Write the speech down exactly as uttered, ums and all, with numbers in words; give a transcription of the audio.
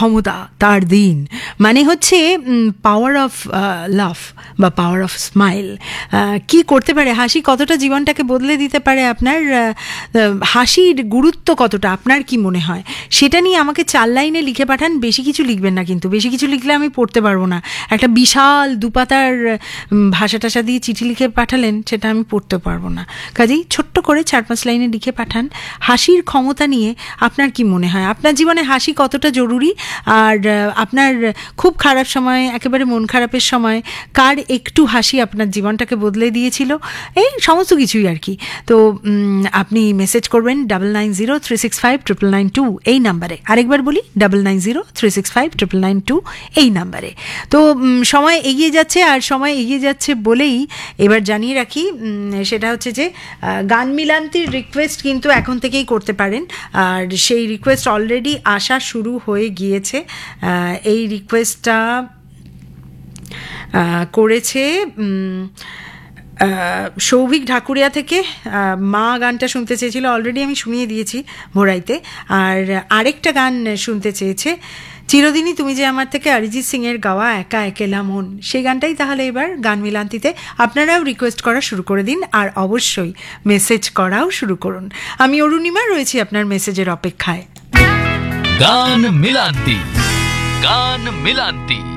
ক্ষমতা তার দিন, মানে হচ্ছে পাওয়ার অফ লাভ বা পাওয়ার অফ স্মাইল। কি করতে পারে হাসি, কতটা জীবনটাকে বদলে দিতে পারে, আপনার হাসির গুরুত্ব কতটা আপনার কি মনে হয়, সেটা নিয়ে আমাকে চার লাইনে লিখে পাঠান। বেশি কিছু লিখবেন না কিন্তু, বেশি কিছু লিখলে আমি পড়তে পারবো না। একটা বিশাল দুপাতার ভাষা টাষা দিয়ে চিঠি লিখে পাঠালেন, সেটা আমি পড়তে পারবো না। কাজেই ছোট্ট করে চার পাঁচ লাইনে লিখে পাঠান হাসির ক্ষমতা নিয়ে আপনার কি মনে হয়, আপনার জীবনে হাসি কতটা জরুরি, আর আপনার খুব খারাপ সময়, একেবারে মন খারাপের সময় কার একটু হাসি আপনার জীবনটাকে বদলে দিয়েছিল, এই সমস্ত কিছুই আর কি। তো আপনি মেসেজ করবেন double nine zero three six five triple nine two এই নাম্বারে। আরেকবার বলি, double nine zero three six five triple nine two এই নাম্বারে। তো সময় এগিয়ে যাচ্ছে, আর সময় এগিয়ে যাচ্ছে বলেই এবার জানিয়ে রাখি, সেটা হচ্ছে যে গান মিলান্তির রিকোয়েস্ট কিন্তু এখন থেকেই করতে পারেন, আর সেই রিকোয়েস্ট অলরেডি আসা শুরু হয়ে গিয়েছে। এই রিকোয়েস্টটা করেছে সৌভিক ঢাকুরিয়া থেকে। মা গানটা শুনতে চেয়েছিল, অলরেডি আমি শুনিয়ে দিয়েছি ভোরাইতে। আর আরেকটা গান শুনতে চেয়েছে চিরদিনই তুমি যে আমার থেকে, অরিজিৎ সিং এর গাওয়া একা একেলা মন, সেই গানটাই তাহলে এবার গান মিলান্তিতে আপনারাও রিকোয়েস্ট করা শুরু করে দিন, আর অবশ্যই মেসেজ করাও শুরু করুন। আমি অরুণিমা রয়েছি আপনার মেসেজের অপেক্ষায়। গান মিলান্তি, গান মিলান্তি।